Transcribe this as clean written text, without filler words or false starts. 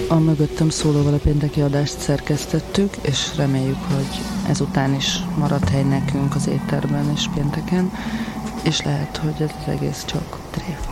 A mögöttem szólóval a pénteki adást szerkesztettük, és reméljük, hogy ezután is marad hely nekünk az éterben és pénteken, és lehet, hogy ez az egész csak tréf.